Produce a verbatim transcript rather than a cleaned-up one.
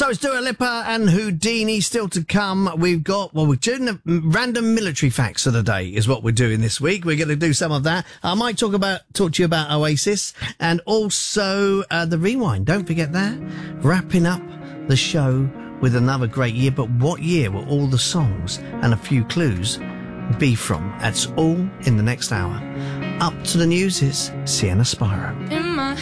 So it's Dua Lipa and Houdini still to come. We've got, well, we're doing the random military facts of the day is what we're doing this week. We're going to do some of that. I might talk about, talk to you about Oasis and also uh, the Rewind. Don't forget that. Wrapping up the show with another great year. But what year will all the songs and a few clues be from? That's all in the next hour. Up to the news is Sienna Spyro. In my